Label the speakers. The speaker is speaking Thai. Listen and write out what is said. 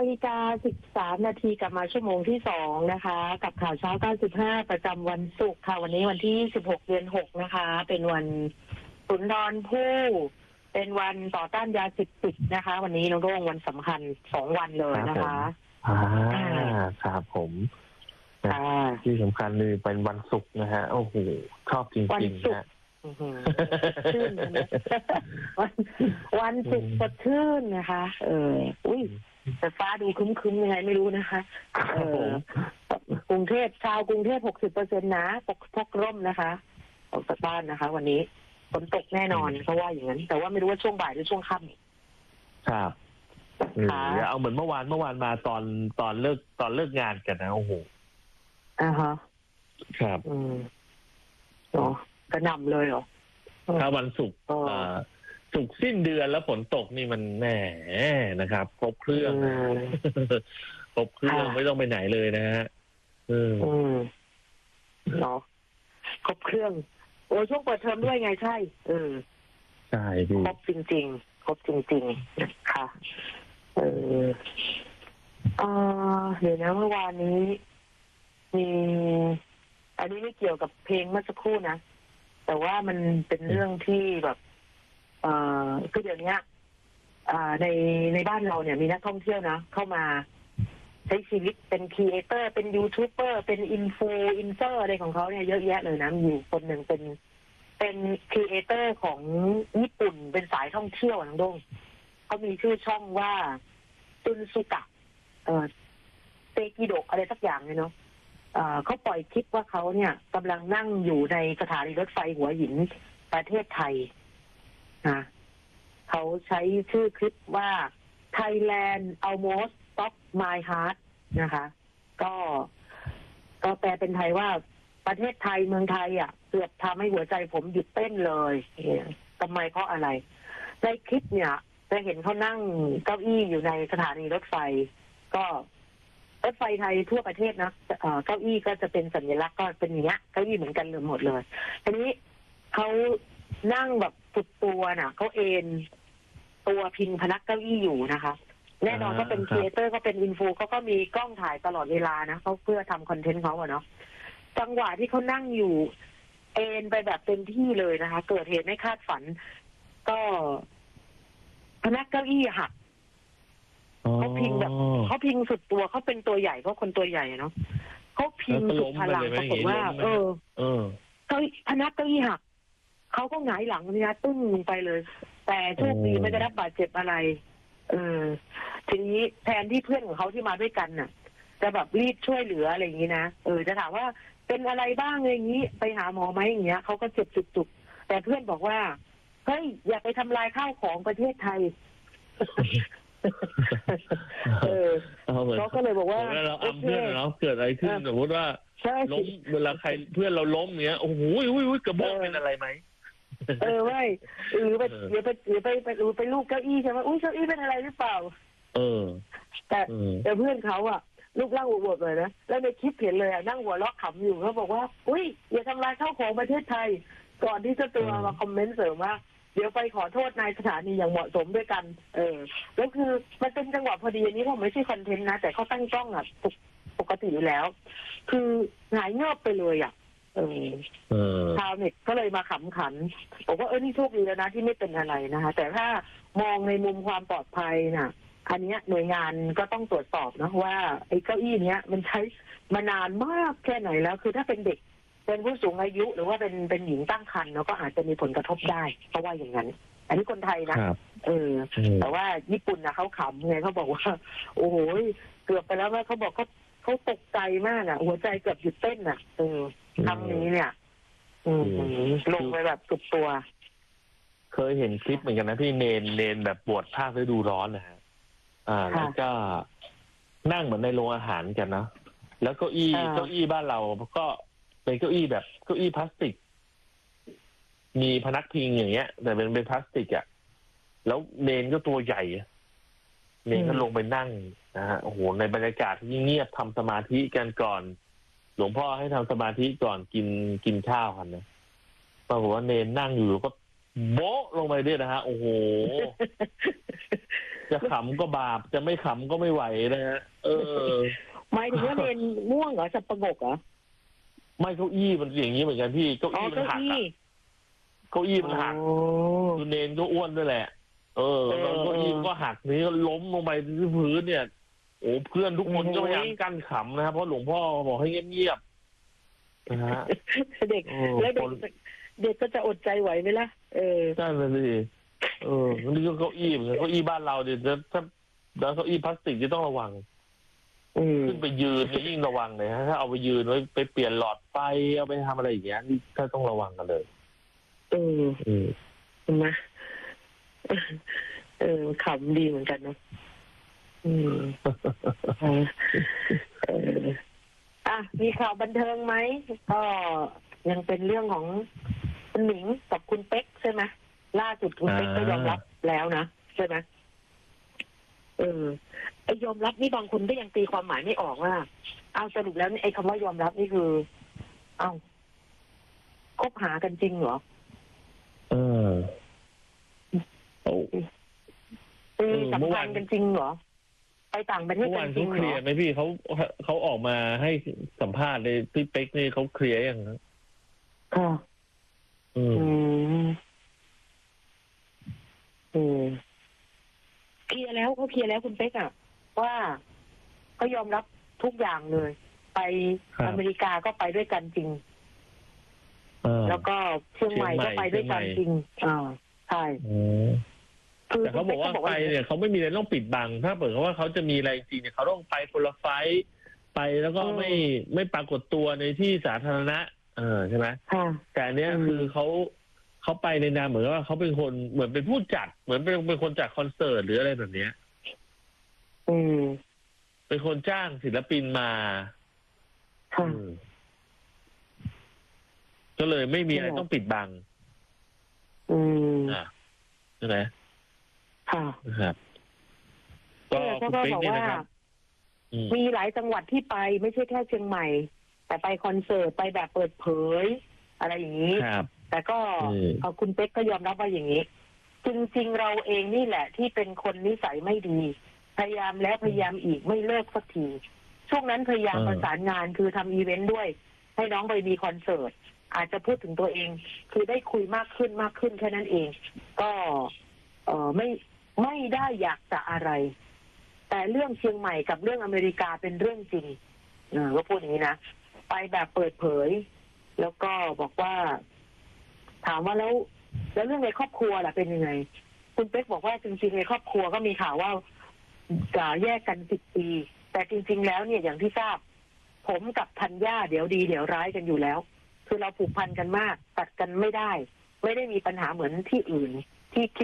Speaker 1: 9:13 นาทีกลับมาชั่วโมงที่2นะคะกับข่าวเช้า95ประจำวันศุกร์ค่ะวันนี้วันที่16 เดือน 6นะคะเป็นวันสุนทรภู่เป็นวันต่อต้านยาเสพติดนะคะวันนี้น้องโด่งวันสำคัญ2 วันเลยนะคะ
Speaker 2: ครับผมที่สำคัญเลยเป็นวันศุกร์นะฮะโอ้โหชอบจริงๆนะ
Speaker 1: ชื่นนะวันศุกร์สดชื่นนะคะอุ้ยแต่ฟ้าดูครึ้มๆยังไงไม่รู้นะคะกรุงเทพชาวกรุงเทพ 60% นะพกร่มนะคะออกจากบ้านนะคะวันนี้ฝนตกแน่นอนเพราะว่าอย่างนั้นแต่ว่าไม่รู้ว่าช่วงบ่ายหรือช่วงค่
Speaker 2: ำครับเอาเหมือนเมื่อวานมาตอนเลิกงานกันนะโอ้โหครับ
Speaker 1: เนาะกระหน่ำเลยเหรอ
Speaker 2: ถ้าวันศุกร์ศุกร์สิ้นเดือนแล้วฝนตกนี่มันแหมนะครับครบเครื่องไม่ต้องไปไหนเลยนะฮะ
Speaker 1: เนาะครบเครื่องโอ้ช่วงเปิดเทอมด้วยไงใช่
Speaker 2: ใช่ดิ
Speaker 1: ครบจริงๆค่ะเดี๋ยวนะเมื่อวานนี้มีอันนี้ไม่เกี่ยวกับเพลงเมื่อสักครู่นะแต่ว่ามันเป็นเรื่องที่แบบคือเดี๋ยวนี้ในบ้านเราเนี่ยมีนักท่องเที่ยวนะเข้ามาใช้ชีวิตเป็นครีเอเตอร์เป็นยูทูบเบอร์เป็นอินฟลูเอนเซอร์อะไรของเขาเนี่ยเยอะแยะเลยนะมีอยู่คนหนึ่งเป็นครีเอเตอร์ของญี่ปุ่นเป็นสายท่องเที่ยวน้องด้งเขามีชื่อช่องว่าตุนสุกะเตกิโดะอะไรสักอย่างเลยเนาะเขาปล่อยคลิปว่าเขาเนี่ยกำลังนั่งอยู่ในสถานีรถไฟหัวหินประเทศไทยนะเขาใช้ชื่อคลิปว่า Thailand almost stop my heart นะคะก็แปลเป็นไทยว่าประเทศไทยเมืองไทยเกือบทำให้หัวใจผมหยุดเต้นเลยทำไมเพราะอะไรในคลิปเนี่ยจะเห็นเขานั่งเก้าอี้อยู่ในสถานีรถไฟก็รถไฟไทยทั่วประเทศนะเก้าอี้ก็จะเป็นสัญลักษณ์ก็เป็นอย่างเงี้ยเก้าอี้เหมือนกันหมดเลยทีนี้เขานั่งแบบสุดตัวน่ะเขาเอนตัวพิงพนักเก้าอี้อยู่นะคะแน่นอนก็เป็นครีเอเตอร์ก็เป็นอินฟูเขาก็มีกล้องถ่ายตลอดเวลานะเขาเพื่อทำคอนเทนต์เขาเนาะจังหวะที่เขานั่งอยู่เอนไปแบบเต็มที่เลยนะคะเกิดเหตุไม่คาดฝันก็พนักเก้าอี้หักเขาพิงแบบเขาพิงสุดตัวเขาเป็นตัวใหญ่เพราะคนตัวใหญ่เนาะเขาพิงสุดพลังปรากฏว่าเขาพนักเก้าอี้หักเขาก็หงายหลังนี่นะตึ้งไปเลยแต่โชคดีไม่ได้รับบาดเจ็บอะไรทีนี้แทนที่เพื่อนของเขาที่มาด้วยกันน่ะจะแบบรีบช่วยเหลืออะไรอย่างนี้นะจะถามว่าเป็นอะไรบ้างอะไรอย่างนี้ไปหาหมอไหมอย่างเงี้ยเขาก็เจ็บจุกๆแต่เพื่อนบอกว่าเฮ้ยอย่าไปทำลายข้าวของประเทศไทยเขาก็เลยบอกว่า
Speaker 2: เราอ้ำเพื่อนเราเกิดอะไรขึ้นสมมติว่าล้มเวลาใครเพื่อนเราล้มเนี้ยโอ้โหกระบอกเป็นอะไรไหม
Speaker 1: ไม่หรือไปลูกเก้าอี้ใช่ไหมอุ้ยเก้าอี้เป็นอะไรหรือเปล่าแต่เพื่อนเขาลูกร่างอวบๆเลยนะแล้วในคลิปเห็นเลยนั่งหัวเราะขำอยู่เขาบอกว่าอุ้ยอย่าทำลายข้าวของประเทศไทยก่อนที่จะตัวมาคอมเมนต์เสริมว่าเดี๋ยวไปขอโทษนายสถานีอย่างเหมาะสมด้วยกันแล้วคือมันเป็นจังหวะพอดีอันนี้ผมไม่ใช่คอนเทนต์นะแต่เขาตั้งกล้องปกติอยู่แล้วคือหายเงียบไปเลยชาวเน็ตก็เลยมาขำขันบอกว่านี่โชคดีแล้วนะที่ไม่เป็นอะไรนะคะแต่ถ้ามองในมุมความปลอดภัยน่ะอันนี้หน่วยงานก็ต้องตรวจสอบนะว่าไอ้เก้าอี้เนี้ยมันใช้มานานมากแค่ไหนแล้วคือถ้าเป็นเด็กเป็นผู้สูงอายุหรือว่าเป็นหญิงตั้งครรภ์เนาะก็อาจจะมีผลกระทบได้เพราะว่าอย่างนั้นอันนี้คนไทยนะแต่ว่าญี่ปุ่นนะเขาขำไงเขาบอกว่าโอ้โหเกือบไปแล้วว่าเขาบอกเขาตกใจมากหัวใจเกือบหยุดเต้นคำนี้เนี่ยลงไปแบบสุดตัว
Speaker 2: เคยเห็นคลิปเหมือนกันนะพี่เนนแบบบวชภาคฤดูร้อนนะฮะแล้วก็นั่งเหมือนในโรงอาหารกันนะแล้วเก้าอี้บ้านเราก็เป็นเก้าอี้แบบเก้าอี้พลาสติกมีพนักพิงอย่างเงี้ยแต่เป็นพลาสติกแล้วเนนก็ตัวใหญ่เนนก็ลงไปนั่งนะฮะโอ้โหในบรรยากาศที่เงียบทำสมาธิกันก่อนหลวงพ่อให้ทำสมาธิก่อนกินข้าวกันนะปรากฏว่าเนนนั่งอยู่ก็โบ๊ะลงไปด้วยนะฮะโอ้โหจะขำก็บาปจะไม่ขำก็ไม่ไหวนะฮะ
Speaker 1: หมายถึงว่าเนนม่วงเหรอสับประงกเหรอ
Speaker 2: ไม่เก้าอี้มันอย่างนี้เหมือนกันพี่เก้าอี้มันหักเก้าอี้มันหักคือเนนก็อ้วนด้วยแหละแล้วเก้าอี้ก็หักนี้ก็ล้มลงไปที่พื้นเนี่ยโอ้เพื่อนทุกคนก็พยายามกั้นขำนะครับเพราะหลวงพ่อบอกให้เงียบๆนะฮะ
Speaker 1: เด็กแล้วเด็กก็จะอดใจไหวไหมล่ะ
Speaker 2: ใช่เลยสินี่ก็เก้าอี้เหมือนเก้าอี้บ้านเราเดี๋ยวถ้าแล้วเก้าอี้พลาสติกจะต้องระวังขึ้นไปยืนยิ่งระวังเลยฮะถ้าเอาไปยืนไว้ไปเปลี่ยนหลอดไฟเอาไปทำอะไรอย่างเงี้ยนี่ถ้าต้องระวังกันเลย
Speaker 1: เห็นไหมขำดีเหมือนกันเนาะมีข่าวบันเทิงไหมก็ยังเป็นเรื่องของคุณหนิงกับคุณเป๊กใช่ไหมล่าสุดคุณเป๊กก็ยอมรับแล้วนะใช่ไหมไอ้ยอมรับนี่บางคนก็ยังตีความหมายไม่ออกว่าเอาสรุปแล้วไอ้คำว่ายอมรับนี่คือคบหากันจริงเหรอสัมพันธ์กันจริงเหรอไปต่างประเทศกันจริงเหรอ
Speaker 2: เคลียร์ไหมพี่เขาออกมาให้สัมภาษณ์เลยพี่เป๊กนี่เขาเคลียร์ยังนะ
Speaker 1: ค่ะเคลียร์แล้วเขาเคลียร์แล้วคุณเป๊กว่าเขายอมรับทุกอย่างเลยไปอเมริกาก็ไปด้วยกันจริงแล้วก็เชียงใหม่ก็ไปด้วยกันจริงใช่
Speaker 2: แต่เขาบอกว่าไปเนี่ยเขาไม่มีอะไรต้องปิดบังถ้าเปิดว่าเขาจะมีอะไรจริงเนี่ยเขาต้องไปคนละไฟล์ไปแล้วก็ไม่ปรากฏตัวในที่สาธารณะใช่ไหมแต่เนี้ยคือเขาไปในนามเหมือนว่าเขาเป็นคนเหมือนเป็นผู้จัดเหมือนเป็นคนจัดคอนเสิร์ตหรืออะไรแบบเนี้ยเป็นคนจ้างศิลปินมาก็เลยไม่มีอะไรต้องปิดบังใช่ไหมครับ
Speaker 1: ก็คุณเป๊กนี่นะครับมีหลายจังหวัดที่ไปไม่ใช่แค่เชียงใหม่แต่ไปคอนเสิร์ตไปแบบเปิดเผยอะไรอย่างนี้แต่ก็คุณเป๊กก็ยอมรับว่าอย่างนี้จริงๆเราเองนี่แหละที่เป็นคนนิสัยไม่ดีพยายามแล้วพยายามอีกไม่เลิกสักทีช่วงนั้นพยายามประสานงานคือทำอีเวนต์ด้วยให้น้องไปมีคอนเสิร์ตอาจจะพูดถึงตัวเองคือได้คุยมากขึ้นแค่นั้นเองก็ไม่ได้อยากจะอะไรแต่เรื่องเชียงใหม่กับเรื่องอเมริกาเป็นเรื่องจริงก็พูดอย่างนี้นะไปแบบเปิดเผยแล้วก็บอกว่าถามว่าแล้วเรื่องในครอบครัวล่ะเป็นยังไงคุณเป๊กบอกว่าจริงๆในครอบครัวก็มีข่าวว่าจะแยกกัน10 ปีแต่จริงๆแล้วเนี่ยอย่างที่ทราบผมกับธัญญาเดี๋ยวดีเดี๋ยวร้ายกันอยู่แล้วคือเราผูกพันกันมากตัดกันไม่ได้มีปัญหาเหมือนที่อื่นที่คิด